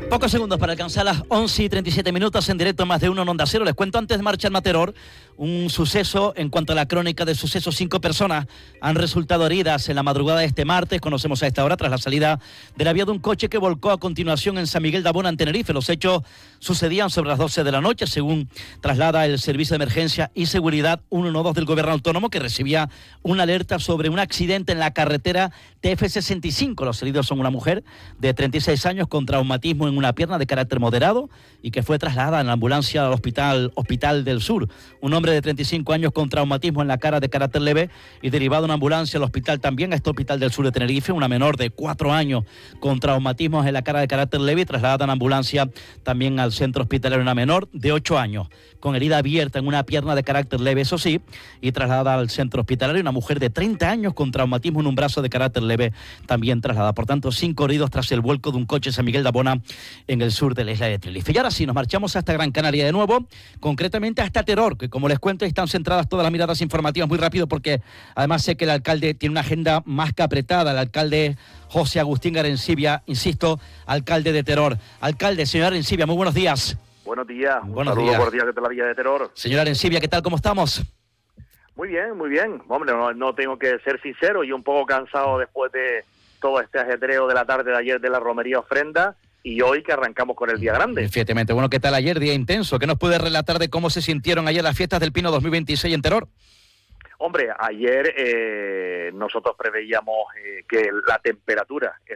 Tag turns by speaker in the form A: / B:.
A: Pocos segundos para alcanzar las 11:37 en directo, más de uno en Onda Cero. Les cuento antes de marchar Materor, un suceso en cuanto a la crónica de sucesos. 5 personas han resultado heridas en la madrugada de este martes, conocemos a esta hora, tras la salida de la vía de un coche que volcó a continuación en San Miguel de Abona, en Tenerife. Los hechos sucedían sobre las 12 de la noche, según traslada el Servicio de Emergencia y Seguridad 112 del Gobierno Autónomo, que recibía una alerta sobre un accidente en la carretera TF65. Los heridos son una mujer de 36 años con traumatismo en una pierna de carácter moderado y que fue trasladada en la ambulancia al Hospital del Sur. Un hombre de 35 años con traumatismo en la cara de carácter leve y derivado en ambulancia al hospital también, a este Hospital del Sur de Tenerife. Una menor de 4 años con traumatismos en la cara de carácter leve y trasladada en ambulancia también al centro hospitalario. Una menor de 8 años con herida abierta en una pierna de carácter leve, eso sí, y trasladada al centro hospitalario. Una mujer de 30 años con traumatismo en un brazo de carácter leve, también trasladada. Por tanto, 5 heridos tras el vuelco de un coche en San Miguel de Abona, en el sur de la isla de Tenerife. Y ahora sí, nos marchamos hasta Gran Canaria de nuevo, concretamente hasta Teror, que como les cuento, están centradas todas las miradas informativas muy rápido, porque además sé que el alcalde tiene una agenda más que apretada. El alcalde José Agustín Arencibia, insisto, alcalde de Teror. Alcalde, señor Arencibia, muy buenos días.
B: Buenos días, un
A: buenos
B: saludo
A: días.
B: cordial desde la Villa de Teror.
A: Señor Arencibia, ¿qué tal? ¿Cómo estamos?
B: Muy bien, muy bien. Hombre, no tengo que ser sincero, y un poco cansado después de todo este ajetreo de la tarde de ayer de la romería ofrenda, y hoy que arrancamos con el día grande.
A: Efectivamente. Bueno, ¿qué tal ayer? Día intenso. ¿Qué nos puede relatar de cómo se sintieron ayer las fiestas del Pino 2026 en Teror?
B: Hombre, ayer nosotros preveíamos que la temperatura